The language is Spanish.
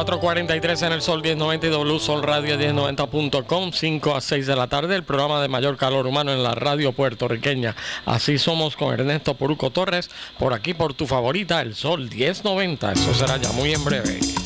4:43 en el Sol 1090 y W Sol Radio 1090.com, 5 a 6 de la tarde, el programa de mayor calor humano en la radio puertorriqueña. Así somos con Ernesto Poruco Torres, por aquí por tu favorita, el Sol 1090. Eso será ya muy en breve.